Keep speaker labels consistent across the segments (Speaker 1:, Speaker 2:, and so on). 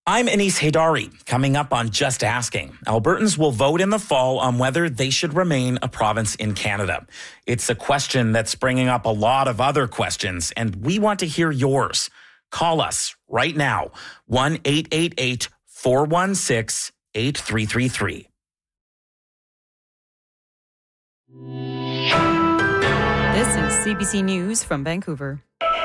Speaker 1: I'm Anis Haydari. Coming up on Just Asking, Albertans will vote in the fall on whether they should remain a province in Canada. It's a question that's bringing up a lot of other questions, and we want to hear yours. Call us right now, 1-888-416-8333.
Speaker 2: This is CBC News from Vancouver.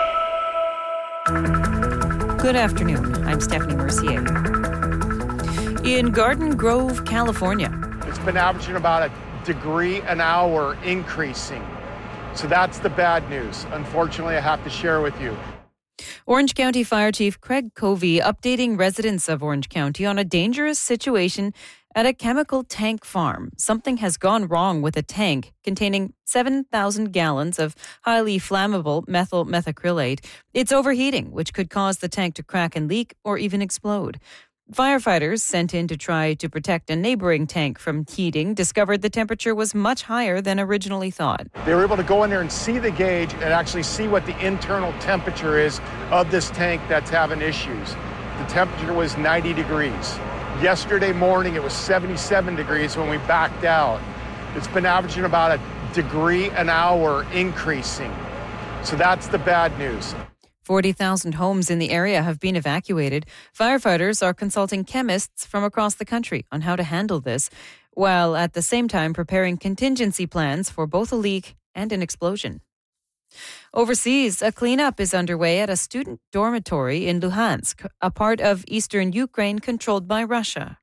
Speaker 2: Good afternoon. I'm Stephanie Mercier. In Garden Grove, California.
Speaker 3: It's been averaging about a degree an hour increasing. So that's the bad news. Unfortunately, I have to share with you.
Speaker 2: Orange County Fire Chief Craig Covey updating residents of Orange County on a dangerous situation at a chemical tank farm. Something has gone wrong with a tank containing 7,000 gallons of highly flammable methyl methacrylate. It's overheating, which could cause the tank to crack and leak or even explode. Firefighters sent in to try to protect a neighboring tank from heating discovered the temperature was much higher than originally thought.
Speaker 3: They were able to go in there and see the gauge and actually see what the internal temperature is of this tank that's having issues. The temperature was 90 degrees. Yesterday morning, it was 77 degrees when we backed out. It's been averaging about a degree an hour increasing. So that's the bad news.
Speaker 2: 40,000 homes in the area have been evacuated. Firefighters are consulting chemists from across the country on how to handle this, while at the same time preparing contingency plans for both a leak and an explosion. Overseas, a cleanup is underway at a student dormitory in Luhansk, a part of eastern Ukraine controlled by Russia.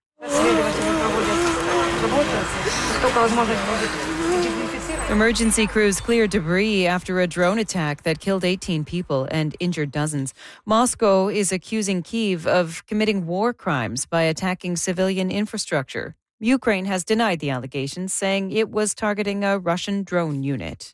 Speaker 2: Emergency crews cleared debris after a drone attack that killed 18 people and injured dozens. Moscow is accusing Kyiv of committing war crimes by attacking civilian infrastructure. Ukraine has denied the allegations, saying it was targeting a Russian drone unit.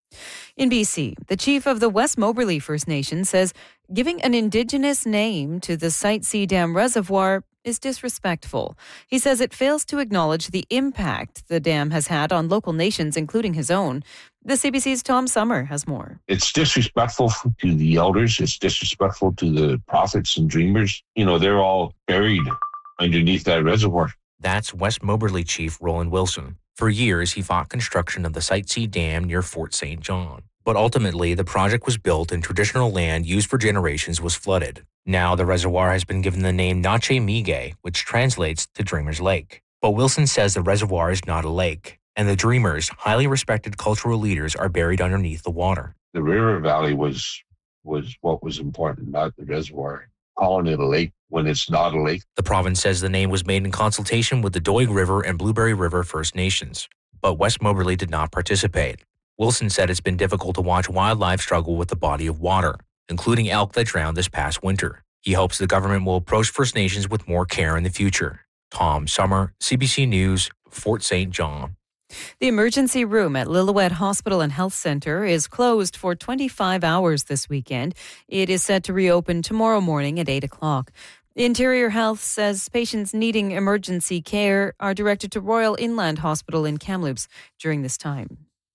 Speaker 2: In BC, the chief of the West Moberly First Nation says giving an Indigenous name to the Site C Dam reservoir is disrespectful. He says it fails to acknowledge the impact the dam has had on local nations, including his own. The CBC's Tom Summer has more.
Speaker 4: It's disrespectful to the elders. It's disrespectful to the prophets and dreamers. They're all buried underneath that reservoir.
Speaker 5: That's West Moberly Chief Roland Wilson. For years, he fought construction of the Site C Dam near Fort St. John. But ultimately, the project was built and traditional land used for generations was flooded. Now, the reservoir has been given the name Nache Mige, which translates to Dreamer's Lake. But Wilson says the reservoir is not a lake, and the Dreamers, highly respected cultural leaders, are buried underneath the water.
Speaker 4: The river valley was what was important, not the reservoir. Calling it a lake when it's not a lake.
Speaker 5: The province says the name was made in consultation with the Doig River and Blueberry River First Nations, but West Moberly did not participate. Wilson said it's been difficult to watch wildlife struggle with the body of water, including elk that drowned this past winter. He hopes the government will approach First Nations with more care in the future. Tom Summer, CBC News, Fort St. John.
Speaker 2: The emergency room at Lillooet Hospital and Health Centre is closed for 25 hours this weekend. It is set to reopen tomorrow morning at 8 o'clock. Interior Health says patients needing emergency care are directed to Royal Inland Hospital in Kamloops during this time.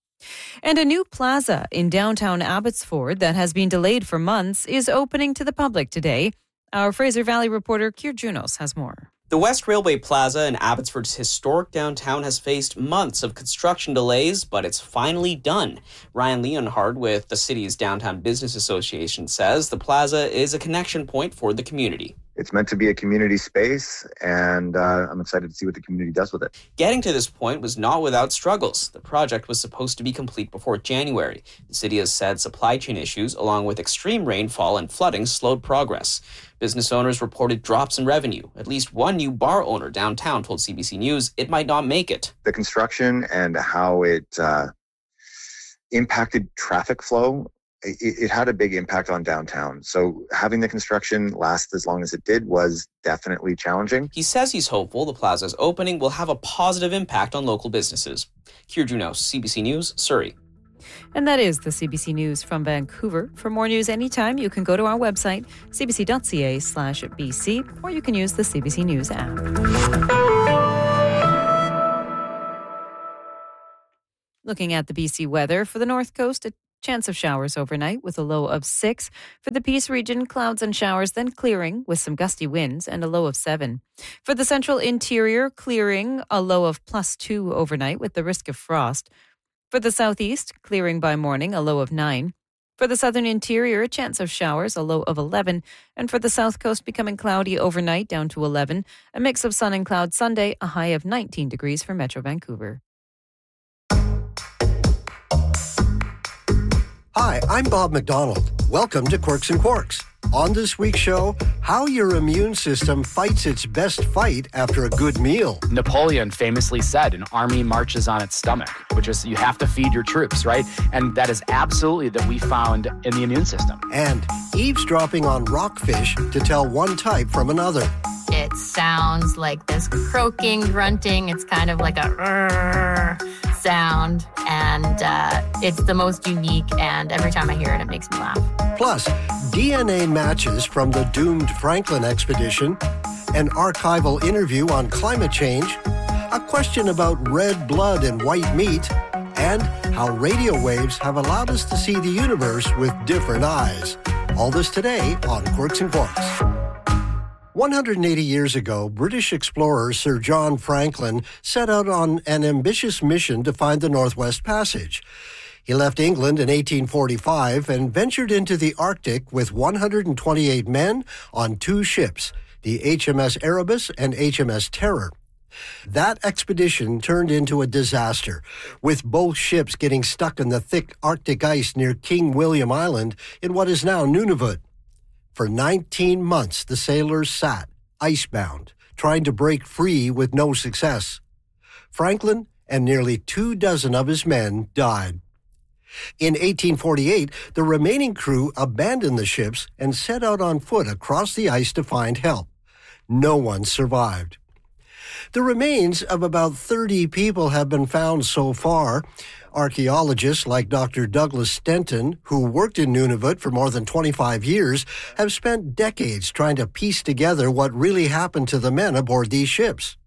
Speaker 2: And a new plaza in downtown Abbotsford that has been delayed for months is opening to the public today. Our Fraser Valley reporter Keir Junos has more.
Speaker 6: The West Railway Plaza in Abbotsford's historic downtown has faced months of construction delays, but it's finally done. Ryan Leonhard with the city's Downtown Business Association says the plaza is a connection point for the community.
Speaker 7: It's meant to be a community space, and I'm excited to see what the community does with it.
Speaker 6: Getting to this point was not without struggles. The project was supposed to be complete before January. The city has said supply chain issues, along with extreme rainfall and flooding, slowed progress. Business owners reported drops in revenue. At least one new bar owner downtown told CBC News it might not make it.
Speaker 7: The construction and how it impacted traffic flow, it had a big impact on downtown. So having the construction last as long as it did was definitely challenging.
Speaker 6: He says he's hopeful the plaza's opening will have a positive impact on local businesses. Keir Junos, CBC News, Surrey.
Speaker 2: And that is the CBC News from Vancouver. For more news anytime, you can go to our website, cbc.ca/BC, or you can use the CBC News app. Looking at the BC weather for the North Coast, a chance of showers overnight with a low of 6. For the Peace region, clouds and showers, then clearing with some gusty winds and a low of 7. For the central interior, clearing, a low of +2 overnight with the risk of frost. For the southeast, clearing by morning, a low of 9. For the southern interior, a chance of showers, a low of 11. And for the south coast, becoming cloudy overnight, down to 11. A mix of sun and clouds Sunday, a high of 19 degrees for Metro Vancouver.
Speaker 8: Hi, I'm Bob McDonald. Welcome to Quirks and Quarks. On this week's show, how your immune system fights its best fight after a good meal.
Speaker 9: Napoleon famously said, an army marches on its stomach, which is you have to feed your troops, right? And that is absolutely that we found in the immune system.
Speaker 8: And eavesdropping on rockfish to tell one type from another.
Speaker 10: It sounds like this croaking, grunting. It's kind of like a sound, and it's the most unique, and every time I hear it, it makes me laugh.
Speaker 8: Plus, DNA matches from the doomed Franklin expedition, an archival interview on climate change, a question about red blood and white meat, and how radio waves have allowed us to see the universe with different eyes. All this today on Quirks and Quarks. 180 years ago, British explorer Sir John Franklin set out on an ambitious mission to find the Northwest Passage. He left England in 1845 and ventured into the Arctic with 128 men on 2 ships, the HMS Erebus and HMS Terror. That expedition turned into a disaster, with both ships getting stuck in the thick Arctic ice near King William Island in what is now Nunavut. For 19 months, the sailors sat, icebound, trying to break free with no success. Franklin and nearly 24 of his men died. In 1848, the remaining crew abandoned the ships and set out on foot across the ice to find help. No one survived. The remains of about 30 people have been found so far. Archaeologists like Dr. Douglas Stenton, who worked in Nunavut for more than 25 years, have spent decades trying to piece together what really happened to the men aboard these ships.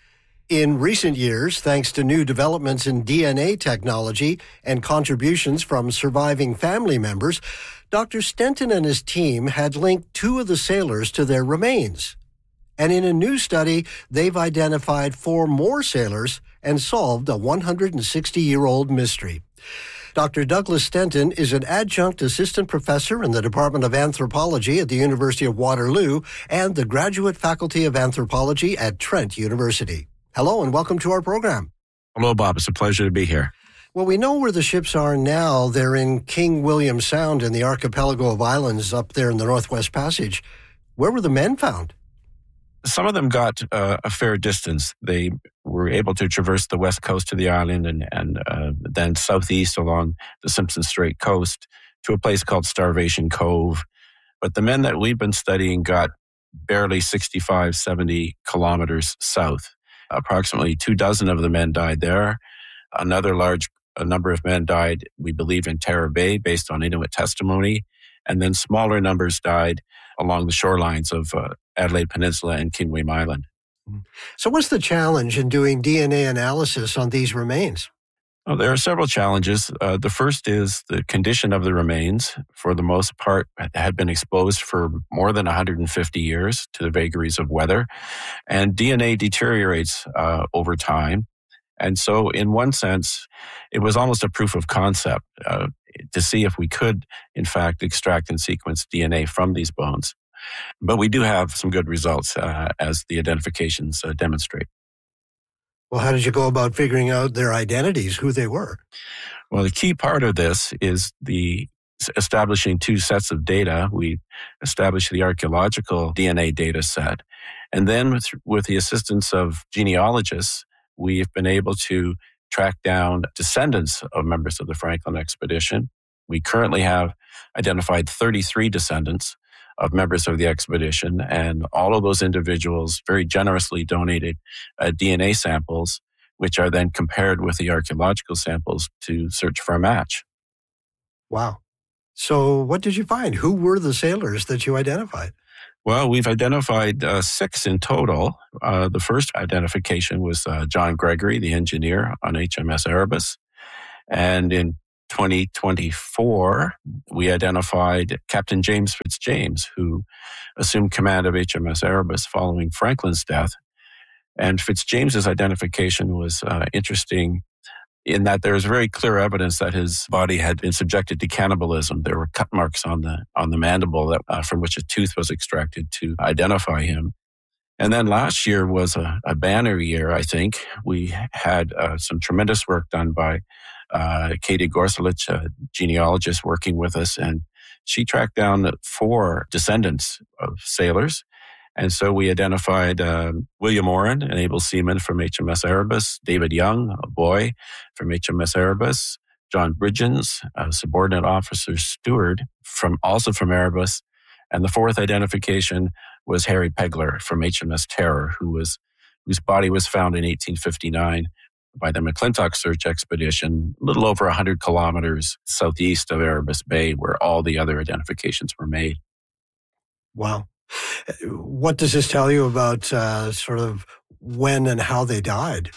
Speaker 8: In recent years, thanks to new developments in DNA technology and contributions from surviving family members, Dr. Stenton and his team had linked 2 of the sailors to their remains. And in a new study, they've identified 4 more sailors and solved a 160-year-old mystery. Dr. Douglas Stenton is an adjunct assistant professor in the Department of Anthropology at the University of Waterloo and the Graduate Faculty of Anthropology at Trent University. Hello and welcome to our program.
Speaker 11: Hello, Bob. It's a pleasure to be here.
Speaker 8: Well, we know where the ships are now. They're in King William Sound in the archipelago of islands up there in the Northwest Passage. Where were the men found?
Speaker 11: Some of them got a fair distance. They were able to traverse the west coast of the island and then southeast along the Simpson Strait coast to a place called Starvation Cove. But the men that we've been studying got barely 65, 70 kilometers south. Approximately 24 of the men died there. Another large number of men died, we believe, in Terror Bay based on Inuit testimony. And then smaller numbers died along the shorelines of Adelaide Peninsula and King William Island.
Speaker 8: So what's the challenge in doing DNA analysis on these remains?
Speaker 11: Well, there are several challenges. The first is the condition of the remains, for the most part, had been exposed for more than 150 years to the vagaries of weather. And DNA deteriorates over time. And so in one sense, it was almost a proof of concept to see if we could, in fact, extract and sequence DNA from these bones. But we do have some good results as the identifications demonstrate.
Speaker 8: Well, how did you go about figuring out their identities, who they were?
Speaker 11: Well, the key part of this is the establishing 2 sets of data. We established the archaeological DNA data set. And then with the assistance of genealogists, we've been able to track down descendants of members of the Franklin expedition. We currently have identified 33 descendants of members of the expedition, and all of those individuals very generously donated DNA samples, which are then compared with the archaeological samples to search for a match.
Speaker 8: Wow. So what did you find? Who were the sailors that you identified?
Speaker 11: Well, we've identified 6 in total. The first identification was John Gregory, the engineer on HMS Erebus. And in 2024, we identified Captain James Fitzjames, who assumed command of HMS Erebus following Franklin's death. And Fitzjames's identification was interesting in that there is very clear evidence that his body had been subjected to cannibalism. There were cut marks on the mandible that, from which a tooth was extracted to identify him. And then last year was a banner year, I think. We had some tremendous work done by Katie Gorsulich, a genealogist working with us, and she tracked down 4 descendants of sailors. And so we identified William Oren, an able seaman from HMS Erebus, David Young, a boy from HMS Erebus, John Bridgens, a subordinate officer steward also from Erebus, and the 4th identification was Harry Pegler from HMS Terror, whose body was found in 1859 by the McClintock search expedition, a little over 100 kilometers southeast of Erebus Bay, where all the other identifications were made.
Speaker 8: Wow. What does this tell you about sort of when and how they died?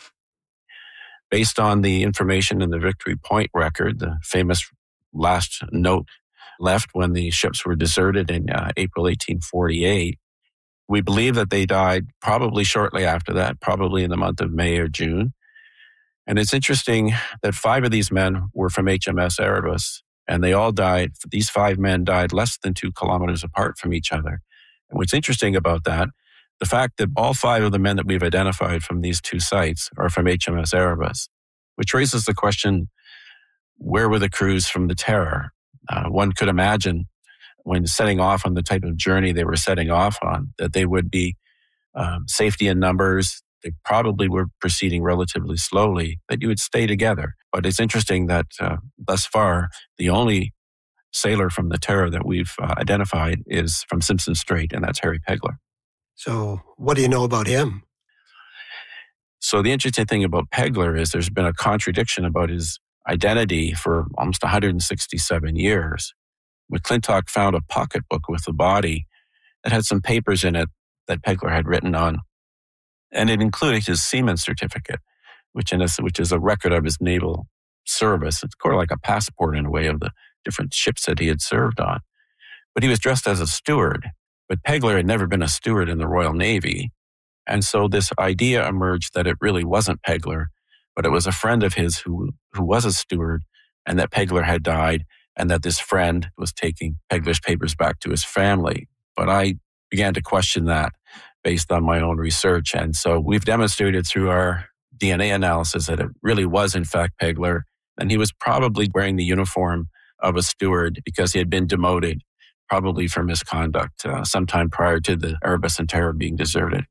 Speaker 11: Based on the information in the Victory Point record, the famous last note left when the ships were deserted in April 1848, we believe that they died probably shortly after that, probably in the month of May or June. And it's interesting that 5 of these men were from HMS Erebus, and they all died. These 5 men died less than 2 kilometers apart from each other. And what's interesting about that, the fact that all 5 of the men that we've identified from these 2 sites are from HMS Erebus, which raises the question, where were the crews from the Terror? One could imagine when setting off on the type of journey they were setting off on, that they would be safety in numbers. They probably were proceeding relatively slowly, that you would stay together. But it's interesting that thus far, the only sailor from the Terror that we've identified is from Simpson Strait, and that's Harry Pegler.
Speaker 8: So what do you know about him?
Speaker 11: So the interesting thing about Pegler is there's been a contradiction about his identity for almost 167 years. McClintock found a pocketbook with the body that had some papers in it that Pegler had written on, and it included his seaman certificate, which is a record of his naval service. It's sort of like a passport in a way of the different ships that he had served on. But he was dressed as a steward. But Pegler had never been a steward in the Royal Navy. And so this idea emerged that it really wasn't Pegler, but it was a friend of his who was a steward, and that Pegler had died, and that this friend was taking Pegler's papers back to his family. But I began to question that based on my own research. And so we've demonstrated through our DNA analysis that it really was, in fact, Pegler. And he was probably wearing the uniform of a steward because he had been demoted, probably for misconduct, sometime prior to the Erebus and Terror being deserted.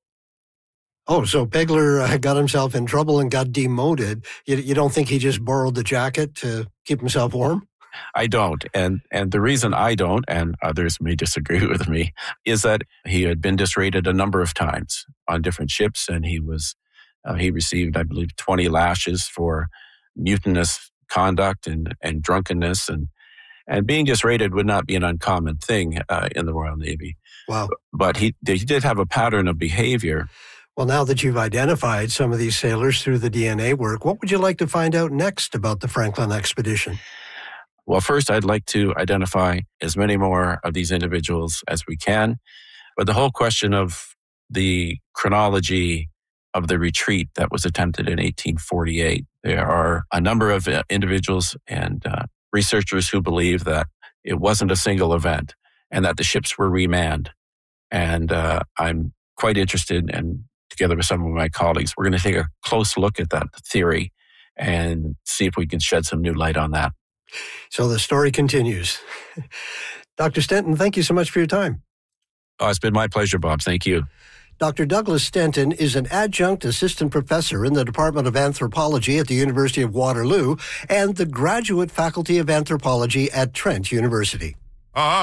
Speaker 8: Oh, so Pegler got himself in trouble and got demoted. You don't think he just borrowed the jacket to keep himself warm?
Speaker 11: I don't. And the reason I don't, and others may disagree with me, is that he had been disrated a number of times on different ships, and he received, I believe, 20 lashes for mutinous conduct and drunkenness, and being disrated would not be an uncommon thing in the Royal Navy.
Speaker 8: Wow.
Speaker 11: But he did have a pattern of behavior.
Speaker 8: Well, now that you've identified some of these sailors through the DNA work, what would you like to find out next about the Franklin expedition?
Speaker 11: Well, first, I'd like to identify as many more of these individuals as we can. But the whole question of the chronology of the retreat that was attempted in 1848, there are a number of individuals and researchers who believe that it wasn't a single event and that the ships were remanned. And I'm quite interested, and together with some of my colleagues, we're going to take a close look at that theory and see if we can shed some new light on that.
Speaker 8: So the story continues. Dr. Stenton, thank you so much for your time.
Speaker 11: Oh, it's been my pleasure, Bob. Thank you.
Speaker 8: Dr. Douglas Stenton is an adjunct assistant professor in the Department of Anthropology at the University of Waterloo and the Graduate Faculty of Anthropology at Trent University.